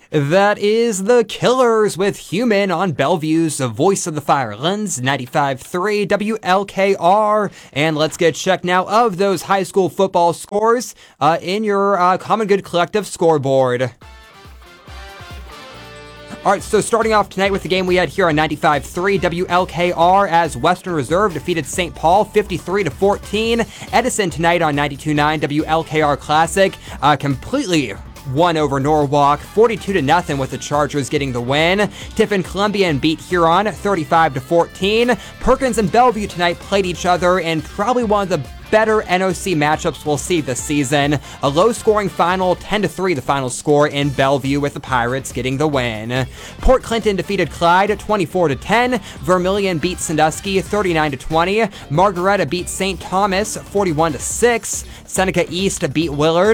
That is The Killers with Human on Bellevue's Voice of the Firelands, 95.3 WLKR. And let's get check now of those high school football scores in your Common Good Collective scoreboard. All right, so starting off tonight with the game we had here on 95.3 WLKR as Western Reserve defeated St. Paul 53-14. Edison tonight on 92.9 WLKR Classic completely won over Norwalk 42-0 with the Chargers getting the win. Tiffin Columbian beat Huron 35-14. Perkins and Bellevue tonight played each other in probably one of the better NOC matchups we'll see this season. A low-scoring final, 10-3 the final score in Bellevue with the Pirates getting the win. Port Clinton defeated Clyde 24-10. Vermilion beat Sandusky 39-20. Margaretta beat St. Thomas 41-6. Seneca East beat Willard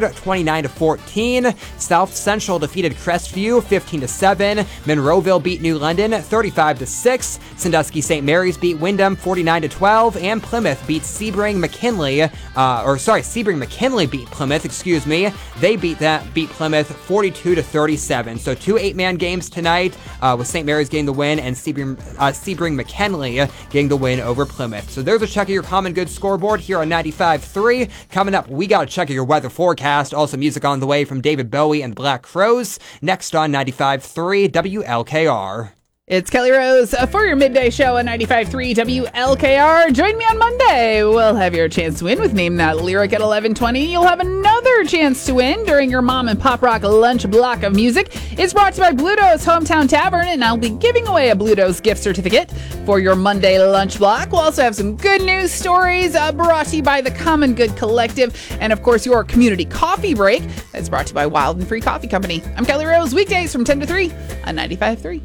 29-14. South Central defeated Crestview 15-7. Monroeville beat New London 35-6. Sandusky St. Mary's beat Wyndham 49-12. And Plymouth beat Sebring McKinley. Sebring McKinley beat Plymouth, They beat Plymouth 42-37. So 2 8-man games tonight with St. Mary's getting the win and Sebring McKinley getting the win over Plymouth. So there's a check of your Common Good scoreboard here on 95.3. Coming up, we got a check of your weather forecast. Also music on the way from David Bowie and Black Crowes. Next on 95.3 WLKR. It's Kelly Rose for your midday show on 95.3 WLKR. Join me on Monday. We'll have your chance to win with Name That Lyric at 11:20. You'll have another chance to win during your Mom and Pop Rock lunch block of music. It's brought to you by Bluto's Hometown Tavern, and I'll be giving away a Bluto's gift certificate for your Monday lunch block. We'll also have some good news stories brought to you by the Common Good Collective, and of course your community coffee break that's brought to you by Wild and Free Coffee Company. I'm Kelly Rose, weekdays from 10 to 3 on 95.3.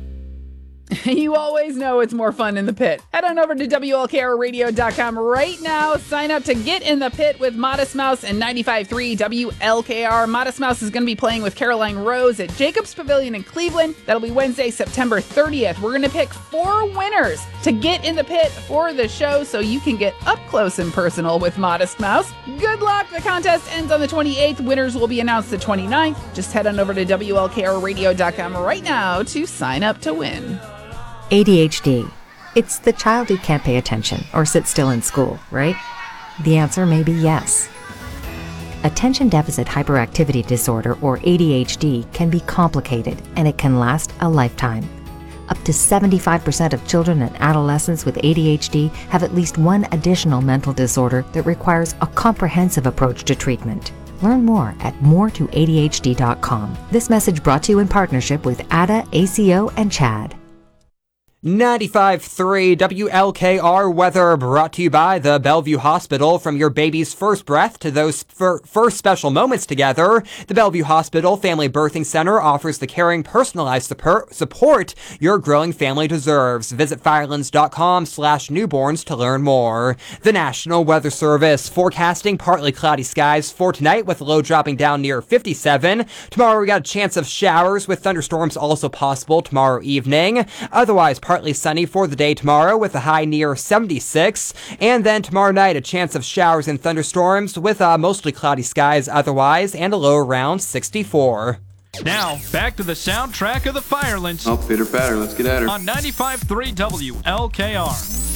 You always know it's more fun in the pit. Head on over to WLKRradio.com right now. Sign up to get in the pit with Modest Mouse and 95.3 WLKR. Modest Mouse is going to be playing with Caroline Rose at Jacobs Pavilion in Cleveland. That'll be Wednesday, September 30th. We're going to pick 4 winners to get in the pit for the show so you can get up close and personal with Modest Mouse. Good luck. The contest ends on the 28th. Winners will be announced the 29th. Just head on over to WLKRradio.com right now to sign up to win. ADHD. It's the child who can't pay attention or sit still in school, right? The answer may be yes. Attention Deficit Hyperactivity Disorder, or ADHD, can be complicated and it can last a lifetime. Up to 75% of children and adolescents with ADHD have at least one additional mental disorder that requires a comprehensive approach to treatment. Learn more at moretoadhd.com. This message brought to you in partnership with ADA, ACO, and CHAD. 95.3 WLKR weather brought to you by the Bellevue Hospital. From your baby's first breath to those first special moments together, the Bellevue Hospital Family Birthing Center offers the caring, personalized support your growing family deserves. Visit firelands.com/newborns to learn more. The National Weather Service forecasting partly cloudy skies for tonight with a low dropping down near 57. Tomorrow we got a chance of showers with thunderstorms also possible tomorrow evening. Otherwise, partly sunny for the day tomorrow with a high near 76. And then tomorrow night, a chance of showers and thunderstorms with mostly cloudy skies otherwise and a low around 64. Now, back to the soundtrack of the Firelands. Oh, pitter patter, let's get at her. On 95.3 WLKR.